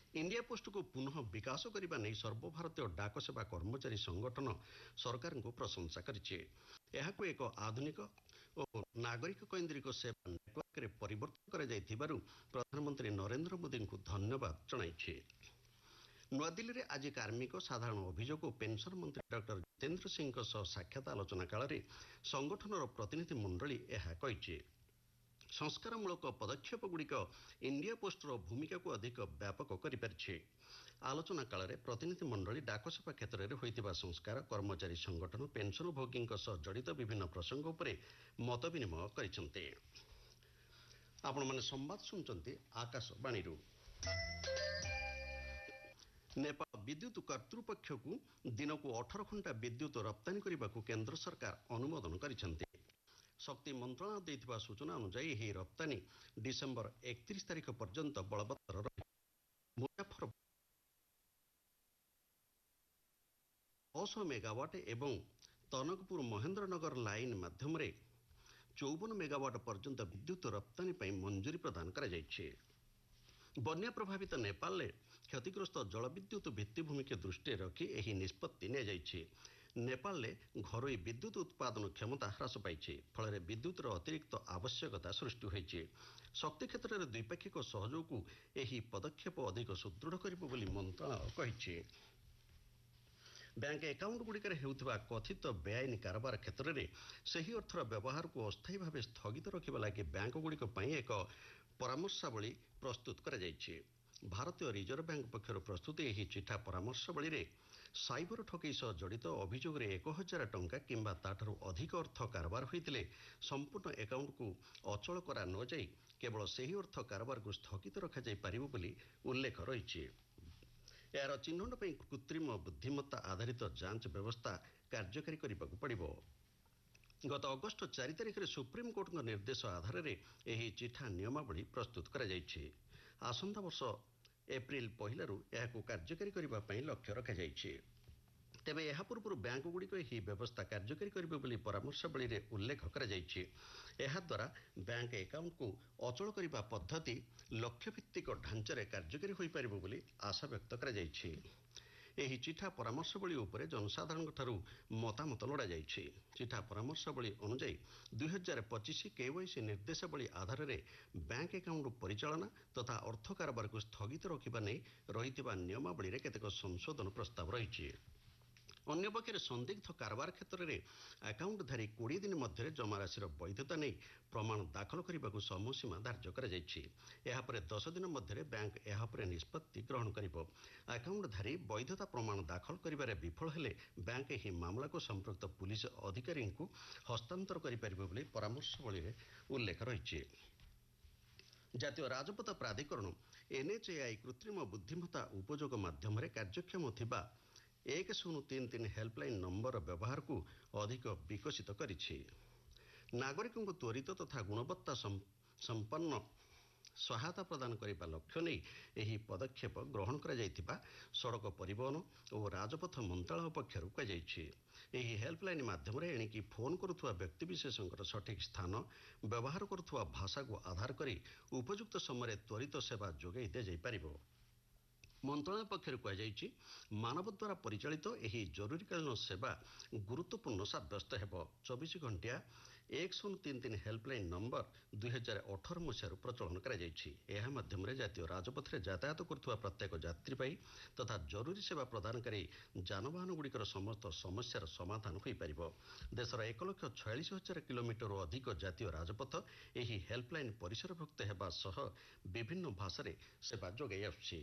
India post को पुनः विकास करने नहीं सर्वभारतीय डाक सेवा कर्मचारी संगठन सरकार को प्रशंसा करिछि। एहाको एक आधुनिक और नागरिक केन्द्रिक सेवा नेटवर्क रे परिवर्तन कर प्रधानमंत्री नरेंद्र मोदी को धन्यवाद जणाइछि। नुआदिल्ली में आज कार्मिक साधारण अभियोग और पेंशन मंत्री डॉक्टर जितेंद्र सिंह साक्षात आलोचना काल में संगठन प्रतिनिधि मंडली यह कही संस्कारमूलक पदक्षेप गुड़िक इंडिया पोस्टर भूमिका को अधिक व्यापक करिपारिछि। आलोचना काल में प्रतिनिधि मंडली डाक सेवा क्षेत्र में होइतिबा संस्कार कर्मचारी संगठन पेंशन भोगी जड़ित विभिन्न प्रसंग उपर मत विनिमय करिसेंते। आपण माने संवाद सुनचंती आकाशवाणी। नेपाल विद्युत कर्तृपक्ष को दिन को 18 घंटा विद्युत रप्तानी करने को केंद्र सरकार अनुमोदन करिसेंते। शक्ति मंत्रालय देथिबा सूचना अनुसार यह रप्तानी डिसेंबर 31 तारिख पर्यंत बलवत्तर रही। मुजफ्फरपुर 100 मेगावाट एवं तनकपुर महेंद्रनगर लाइन माध्यम 54 मेगावाट पर्यंत विद्युत रप्तानी पर मंजूरी प्रदान करा जायछि। बन्या प्रभावित नेपाल में क्षतिग्रस्त जलविद्युत भित्तिभूमि के दृष्टि रखी यह निष्पत्ति नियाଯାଇଛି। नेपाल में घरोई विद्युत उत्पादन क्षमता ह्रास पाई फल विद्युतर अतिरिक्त आवश्यकता सृष्टि होती। शक्ति क्षेत्र में द्विपाक्षिक सहयोग को यह पदक्षेप अधिक सुदृढ़ करिब मंत्रालय कहिछि। बैंक एकाउंट गुड़िकर हेउथिबा कथित बेआईन कारोबार क्षेत्र में सही अर्थर व्यवहार को अस्थायी भाव स्थगित रखा लगी बैंक गुड़िक एक परामर्शावली प्रस्तुत करा जायछि। भारतीय रिजर्व बैंक पक्षर प्रस्तुत यह चिठा परामर्शवली रे साइबर ठकई सह जड़ित अभियोग 1000 टंका किंबा ताठारु अधिक अर्थ कारोबार होइतिले संपूर्ण एकाउंट को अचल करा न जाई केवल सही अर्थ कारोबार को स्थगित रखा जाई पारिबो बोली उल्लेख रहिछि। यार चिन्हट पर कृत्रिम बुद्धिमत्ता आधारित जांच व्यवस्था कार्यकारी करने पड़िबो। गत अगस्ट 4 तारिख में सुप्रीम कोर्ट निर्देश आधार में यह चिठा नियमावली प्रस्तुत करा जायछि। आसंता वर्ष एप्रिल 1 रु यह कार्यकारी करने लक्ष्य रखा जायछि। तेबे यह पूर्व बैंक गुड़िक यह व्यवस्था कार्यकारी करिबे बोली परामर्शवली रे उल्लेख करा जायछि। एहा द्वारा बैंक एकाउंट को अचल करने पद्धति लक्ष्यभित्तिक ढांचारे कार्यकारी होई पारिबो बोली आशा व्यक्त करा जायछि। यह चिठा परामर्शवली उपरे जनसाधारण ठारू मतामत लोड़ा जायछि। चिठा परामर्शवली अनुसार 2025 केवाईसी निर्देशावली आधार में बैंक एकाउंट परिचालना तथा अर्थ कारोबार को स्थगित रखा नहीं रही नियमावली रे केतेक संशोधन प्रस्ताव रही। अन्यपक्षे संदिग्ध कारोबार क्षेत्र में अकाउंटधारी 20 दिन मध्य जमाराशि वैधता नहीं प्रमाण दाखल करने को समयसीमा धार्य कर 10 दिन मध्य बैंक यह निष्पत्ति ग्रहण कर। अकाउंटधारी वैधता प्रमाण दाखल कर विफल हेले बैंक ही मामला को संपृक्त पुलिस अधिकारी को हस्तांतर कर परामर्शवली उल्लेख रही। जातीय राजपथ प्राधिकरण NHAI कृत्रिम बुद्धिमत्ता उपयोग माध्यम कार्यक्षम थिबा 1033 हेल्पलाइन नंबर व्यवहार को अधिक विकसित करिछि। नागरिकों को त्वरित तथा गुणवत्ता संपन्न सहायता प्रदान करने लक्ष्य नहीं यही पदक्षेप ग्रहण करा जायथिबा सड़क परिवहन और राजपथ मंत्रालय पक्षर कहुछि। यही हेल्पलाइन माध्यम एणिकी फोन करुवा व्यक्तिविशेषकर सठिक स्थान व्यवहार करुवा भाषा को आधार करी उपयुक्त समय त्वरित सेवा जोगाई दि जाई पारिबो। मंत्रालय पक्षर कहुछि मानव द्वारा परिचालित यही जरूरीकालीन सेवा गुरुत्वपूर्ण साब्यस्त हेबो। 24 घंटिया 1033 हेल्पलाइन नंबर 2018 मसीह प्रचलन करा जायछि। एहा माध्यम जातीय राजपथ में यातायात करुवा प्रत्येक यात्री तथा जरूरी सेवा प्रदानकारी जानवाहन गुड़िकर समस्त समस्यार समाधान हो पारिबो। देशर 1,46,000 किलोमीटर अधिक जातीय राजपथ यही हेल्पलाइन परिसरभुक्त हेबा सह विभिन्न भाषा सेवा जोगाई आसुछि।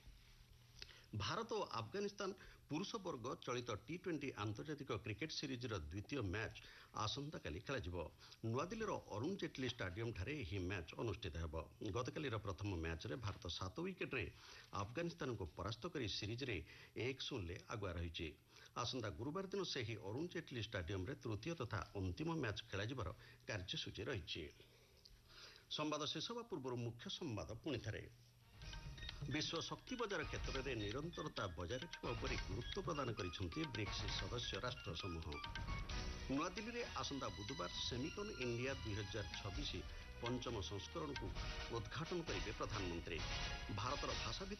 भारत और अफगानिस्तान पुरुष वर्ग चलित T20 आंतर्जातिक क्रिकेट सीरीज द्वितीय मैच आसंता काली खेल नुआदिल्ली अरुण जेटली स्टाडियम ठारे यह मैच अनुष्ठित हेबो। गतकाली प्रथम मैच रे भारत 7 विकेट रे अफगानिस्तान को परास्त कर सीरीज रे 1-0 आगुआ रही। आसंता गुरुवार दिन से ही अरुण जेटली स्टाडियम रे तृतीय तथा अंतिम मैच खेल कार्यसूची रही। संवाद शेष होगा पूर्व मुख्य संवाद पुणी थे। विश्व शक्ति बजार क्षेत्र में निरंतरता बजाय रखा गुरुत्व प्रदान करिसेंति ब्रिक्स सदस्य राष्ट्र समूह। नुआदिल्ली में आसंता बुधवार सेमिकन इंडिया 2026 पंचम संस्करण को उद्घाटन करेंगे प्रधानमंत्री। भारतर भाषा